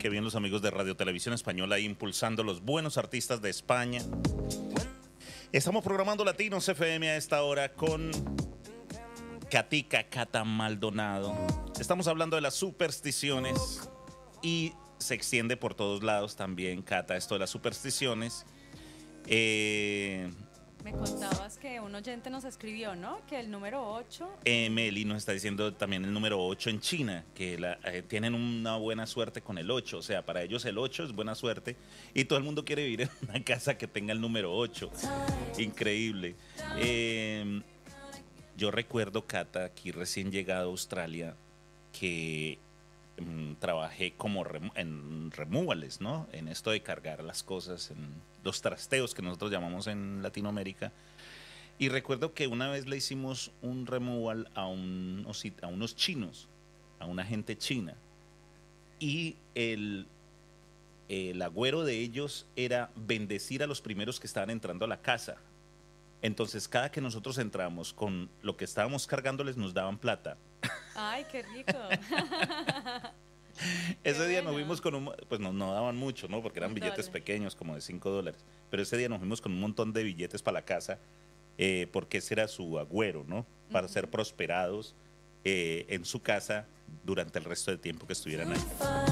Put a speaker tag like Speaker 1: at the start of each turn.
Speaker 1: Qué bien los amigos de Radio Televisión Española ahí impulsando los buenos artistas de España. Estamos programando Latinos FM a esta hora con Cata Maldonado. Estamos hablando de las supersticiones y se extiende por todos lados también, Cata, esto de las supersticiones.
Speaker 2: Me contabas que un oyente nos escribió, ¿no? Que el número 8...
Speaker 1: Meli nos está diciendo también el número 8 en China, que tienen una buena suerte con el 8. O sea, para ellos el 8 es buena suerte y todo el mundo quiere vivir en una casa que tenga el número 8. Increíble. Yo recuerdo, Cata, aquí recién llegado a Australia, que trabajé como en removals, ¿no? En esto de cargar las cosas, en los trasteos que nosotros llamamos en Latinoamérica. Y recuerdo que una vez le hicimos un removal a unos chinos, a una gente china. Y el agüero de ellos era bendecir a los primeros que estaban entrando a la casa. Entonces, cada que nosotros entramos con lo que estábamos cargándoles, nos daban plata.
Speaker 2: ¡Ay, qué rico!
Speaker 1: Ese día nos fuimos con pues no daban mucho, ¿no? Porque eran billetes pequeños, como de $5. Pero ese día nos fuimos con un montón de billetes para la casa, porque ese era su agüero, ¿no? Para ser prosperados en su casa durante el resto del tiempo que estuvieran ahí.